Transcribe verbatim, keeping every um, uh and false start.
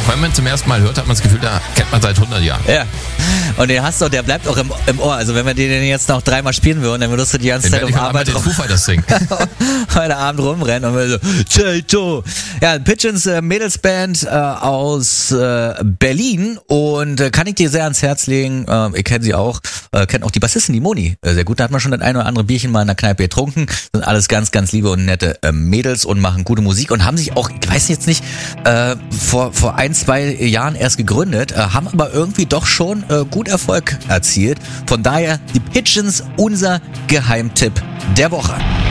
auch wenn man zum ersten Mal hört, hat man das Gefühl, da kennt man seit hundert Jahren. Ja. Und den hast du, der bleibt auch im, im Ohr. Also wenn wir den jetzt noch dreimal spielen würden, dann würdest du die ganze Den Zeit werde um ich Arbeit den rum, Foo Fighters singen. heute Abend rumrennen und wir so, Tato. Ja, Pigeons äh, Mädelsband äh, aus äh, Berlin und äh, kann ich dir sehr ans Herz legen. Äh, ihr kennt sie auch, äh, kennt auch die Bassistin, die Moni, äh, sehr gut. Da hat man schon das ein oder andere Bierchen mal in der Kneipe getrunken. Sind alles ganz, ganz liebe und nette äh, Mädels und machen gute Musik und haben sich auch, ich weiß jetzt nicht, äh, vor vor ein, zwei Jahren erst gegründet, äh, haben aber irgendwie doch schon äh, gut Erfolg erzielt. Von daher die Pigeons, unser Geheimtipp der Woche.